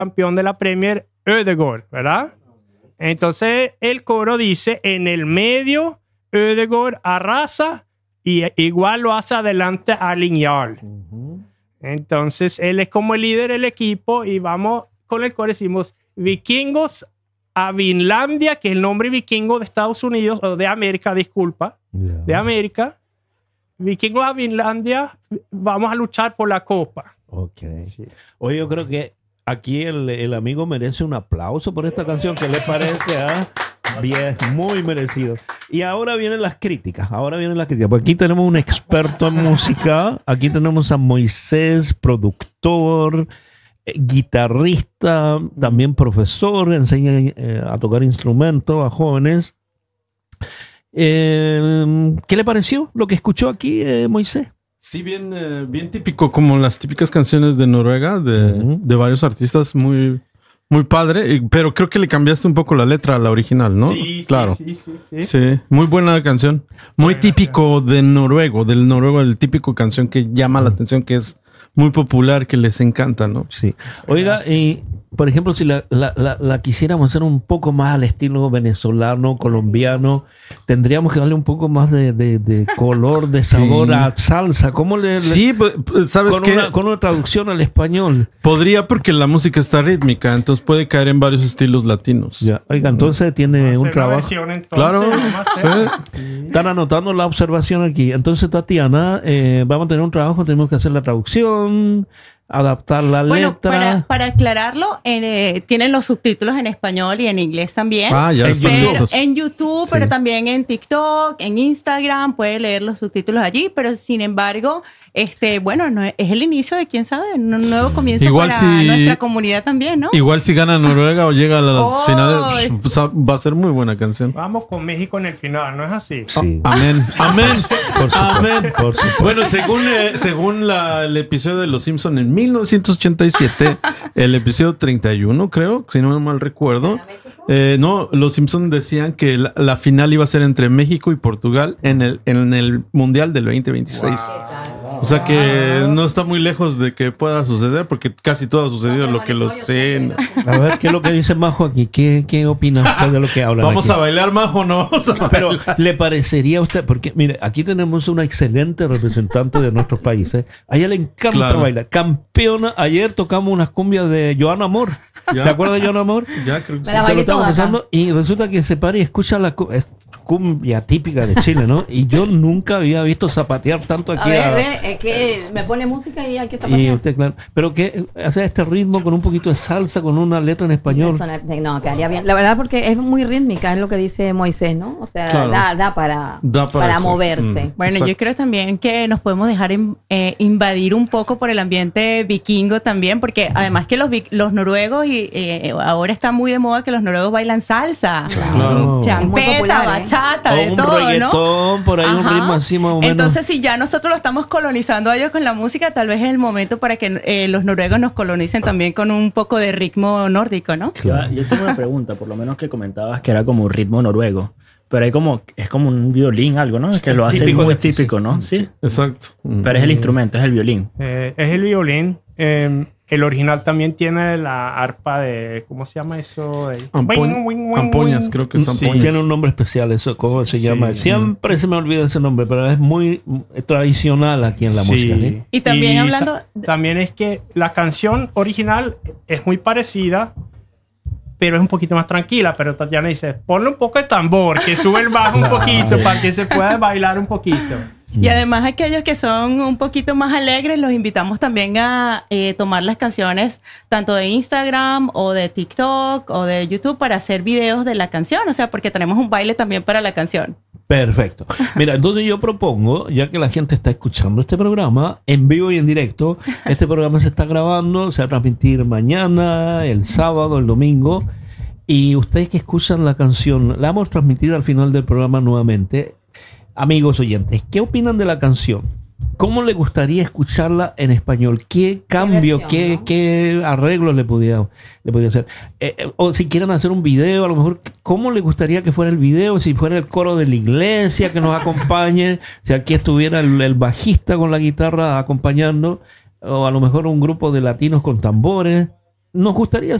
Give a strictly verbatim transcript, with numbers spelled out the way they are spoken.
campeón de la Premier, Ødegaard, ¿verdad? Entonces el coro dice, en el medio, Ødegaard arrasa y igual lo hace adelante a Lignal. Uh-huh. Entonces él es como el líder del equipo y vamos con el coro, decimos, vikingos a Vinlandia, que es el nombre vikingo de Estados Unidos, o de América, disculpa, yeah. de América. Vikingos a Vinlandia, vamos a luchar por la copa. Ok. Sí. Oye, yo creo que aquí el, el amigo merece un aplauso por esta canción. ¿Qué les parece? ¿Ah? Bien, muy merecido. Y ahora vienen las críticas. Ahora vienen las críticas. Porque aquí tenemos un experto en música. Aquí tenemos a Moisés, productor, eh, guitarrista, también profesor. Enseña eh, a tocar instrumentos a jóvenes. Eh, ¿Qué le pareció lo que escuchó aquí, eh, Moisés? Sí, bien, eh, bien típico, como las típicas canciones de Noruega, de, uh-huh. de varios artistas, muy, muy padre, pero creo que le cambiaste un poco la letra a la original, ¿no? Sí, claro. sí, sí, sí, sí. Sí, muy buena canción. Muy buena típico canción. de noruego, del noruego, el típico canción que llama uh-huh. la atención, que es muy popular, que les encanta, ¿no? Sí. Oiga, y por ejemplo, si la, la, la, la quisiéramos hacer un poco más al estilo venezolano, colombiano, tendríamos que darle un poco más de, de, de color, de sabor sí. a salsa. ¿Cómo le...? Sí, pues, ¿sabes con qué? Una, con una traducción al español. Podría, porque la música está rítmica, entonces puede caer en varios estilos latinos. Ya. Oiga, entonces tiene un trabajo... Versión, entonces, claro. Sí. Sí. Están anotando la observación aquí. Entonces, Tatiana, eh, vamos a tener un trabajo, tenemos que hacer la traducción, adaptar la bueno, letra. Para, para aclararlo, eh, tienen los subtítulos en español y en inglés también. Ah, ya están pero listos. En YouTube, Sí. pero también en TikTok, en Instagram, puede leer los subtítulos allí, pero sin embargo, este, bueno, no, es el inicio de, quién sabe, un nuevo comienzo Igual para si, nuestra comunidad también, ¿no? Igual si gana Noruega o llega a las Oh, finales, pues, va a ser muy buena canción. Vamos con México en el final, ¿no es así? Sí. Oh, amén, amén, Por supuesto, amén. por supuesto. Bueno, según, eh, según la, el episodio de Los Simpson en mil novecientos ochenta y siete, el episodio treinta y uno, creo, si no mal recuerdo, eh, no, Los Simpson decían que la, la final iba a ser entre México y Portugal en el, en el Mundial del veinte veintiséis. Wow. O sea que no está muy lejos de que pueda suceder, porque casi todo ha sucedido lo que lo sé. A ver, ¿qué es lo que dice Majo aquí? ¿Qué, qué opina usted de lo que habla? ¿Vamos aquí? a bailar, Majo? No vamos a Pero bailar. ¿le parecería a usted? Porque, mire, aquí tenemos una excelente representante de nuestros países. A ella le encanta Claro. bailar. Campeona. Ayer tocamos unas cumbias de Joan Amor. Ya. ¿Te acuerdas de Joan Amor? Ya, creo que Me sí. la Se lo bailé estamos toda acá. pensando y resulta que se para y escucha la cu- es cumbia típica de Chile, ¿no? Y yo nunca había visto zapatear tanto A aquí. ver, a- ve, es que me pone música y hay que y zapatear. usted, claro. Pero que hace este ritmo con un poquito de salsa, con una letra en español. Suena- no, quedaría bien. La verdad, porque es muy rítmica, es lo que dice Moisés, ¿no? O sea, Claro. da, da para, Da para para eso. moverse. Mm. Bueno, Exacto. yo creo también que nos podemos dejar in- eh, invadir un poco por el ambiente vikingo también, porque además que los, vi- los noruegos, y eh, ahora está muy de moda que los noruegos bailan salsa, Claro. Es muy champeta, popular, ¿eh? bachata, O de un todo, reggaetón, ¿no? por ahí un Ajá. ritmo así más o menos. Entonces, si ya nosotros lo estamos colonizando a ellos con la música, tal vez es el momento para que eh, los noruegos nos colonicen también con un poco de ritmo nórdico, ¿no? Yo, yo tengo una pregunta, por lo menos que comentabas que era como un ritmo noruego. Pero hay como, es como un violín, algo, ¿no? Que lo hace Típico muy de- típico, ¿no? Sí. Exacto. Mm. Pero es el instrumento, es el violín. Eh, es el violín. Eh, el original también tiene la arpa de... ¿Cómo se llama eso? De- Ampo- Wing, wing, wing, ampoñas, wing. creo que es Sí, ampoñas. tiene un nombre especial, eso, ¿cómo se Sí. llama? Siempre se me olvida ese nombre, pero es muy mm, tradicional aquí en la Sí. música. ¿sí? Y también Y hablando... ta- también es que la canción original es muy parecida, pero es un poquito más tranquila. Pero Tatiana dice, ponle un poco de tambor, que sube el bajo un poquito para que se pueda bailar un poquito. Y además aquellos que son un poquito más alegres, los invitamos también a eh, tomar las canciones tanto de Instagram o de TikTok o de YouTube para hacer videos de la canción. O sea, porque tenemos un baile también para la canción. Perfecto. Mira, entonces yo propongo, ya que la gente está escuchando este programa en vivo y en directo, este programa se está grabando, se va a transmitir mañana, el sábado, el domingo, y ustedes que escuchan la canción, la vamos a transmitir al final del programa nuevamente. Amigos oyentes, ¿qué opinan de la canción? ¿Cómo le gustaría escucharla en español? ¿Qué cambio, versión, qué, ¿no? qué arreglos le podía, le podía hacer? Eh, eh, o si quieren hacer un video, a lo mejor, ¿cómo le gustaría que fuera el video? Si fuera el coro de la iglesia que nos acompañe, si aquí estuviera el, el bajista con la guitarra acompañando, o a lo mejor un grupo de latinos con tambores. nos gustaría